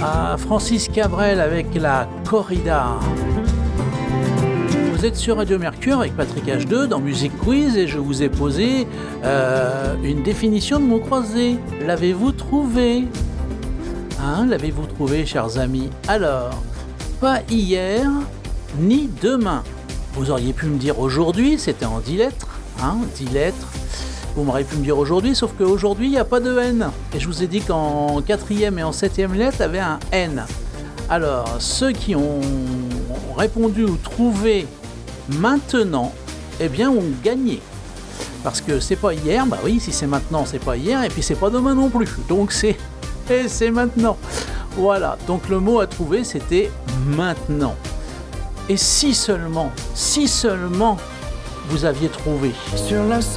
à Francis Cabrel avec la corrida. Vous êtes sur Radio Mercure avec Patrick H2 dans Music Quiz et je vous ai posé une définition de mot croisé. L'avez-vous trouvé ? L'avez-vous trouvé, chers amis ? Alors, pas hier ni demain. Vous auriez pu me dire aujourd'hui, c'était en 10 lettres. 10 lettres. Vous m'auriez pu me dire aujourd'hui, sauf qu'aujourd'hui, il n'y a pas de N. Et je vous ai dit qu'en 4e et en 7e lettre, il y avait un N. Alors, ceux qui ont répondu ou trouvé maintenant, eh bien, ont gagné. Parce que c'est pas hier, bah oui, si c'est maintenant, c'est pas hier, et puis c'est pas demain non plus. Donc c'est maintenant. Voilà, donc le mot à trouver, c'était maintenant. Et si seulement, vous aviez trouvé. Sur la